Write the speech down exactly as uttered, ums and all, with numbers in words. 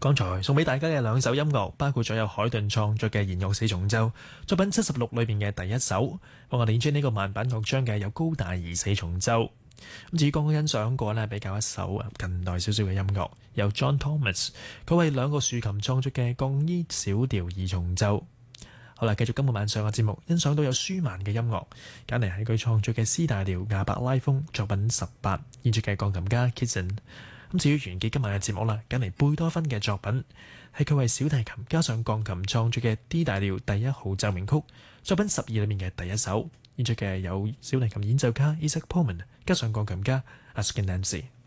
剛才送俾大家嘅兩首音樂，包括咗有海頓創作嘅《弦樂四重奏》作品七十六裏面嘅第一首，幫我哋演出呢個慢板樂章嘅有高大兒四重奏。咁至於剛剛欣賞過呢，比較一首近代少少嘅音樂，由 John Thomas 佢為兩個豎琴創作嘅降 E 小調二重奏。好啦，繼續今個晚上嘅節目，欣賞到有舒曼嘅音樂，揀嚟係佢創作嘅 C 大調亞伯拉風作品十八，演出嘅鋼琴家 Kitson。咁至於完結今晚嘅節目啦，揀嚟貝多芬嘅作品，係佢為小提琴加上鋼琴創作嘅 D 大調第一號奏鳴曲作品十二裏面嘅第一首，演出嘅有小提琴演奏家 Isaac Pullman 加上鋼琴家 Ashkenazy。